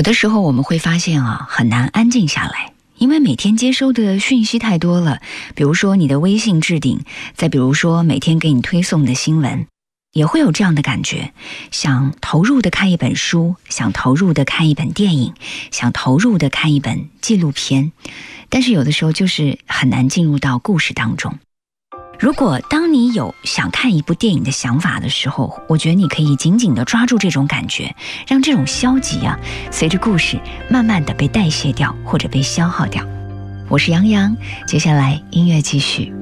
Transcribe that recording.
有的时候我们会发现很难安静下来，因为每天接收的讯息太多了，比如说你的微信置顶，再比如说每天给你推送的新闻，也会有这样的感觉，想投入的看一本书，想投入的看一本电影，想投入的看一本纪录片，但是有的时候就是很难进入到故事当中。如果当你有想看一部电影的想法的时候，我觉得你可以紧紧地抓住这种感觉，让这种消极随着故事慢慢地被代谢掉或者被消耗掉。我是杨洋，接下来音乐继续。